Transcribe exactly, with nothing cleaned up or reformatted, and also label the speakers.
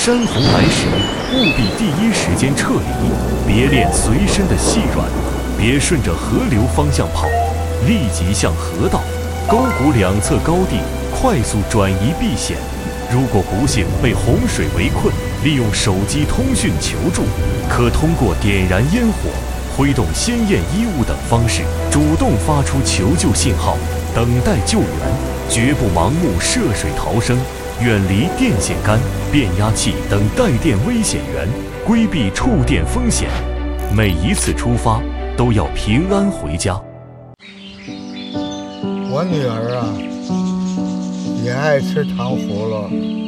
Speaker 1: 山洪来时，务必第一时间撤离，别练随身的细软，别顺着河流方向跑，立即向河道、沟谷两侧高地快速转移避险。如果不幸被洪水围困，利用手机通讯求助，可通过点燃烟火、挥动鲜艳衣物等方式，主动发出求救信号，等待救援，绝不盲目涉水逃生。远离电线杆、变压器等带电危险源，规避触电风险。每一次出发都要平安回家。
Speaker 2: 我女儿啊，也爱吃糖葫芦。